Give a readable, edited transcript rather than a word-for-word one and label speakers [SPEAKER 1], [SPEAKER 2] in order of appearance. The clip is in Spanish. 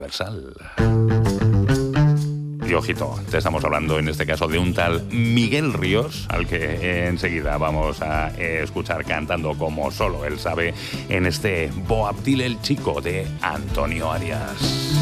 [SPEAKER 1] Universal. Y ojito, te estamos hablando en este caso de un tal Miguel Ríos, al que enseguida vamos a escuchar cantando como solo él sabe en este Boabdil el Chico de Antonio Arias.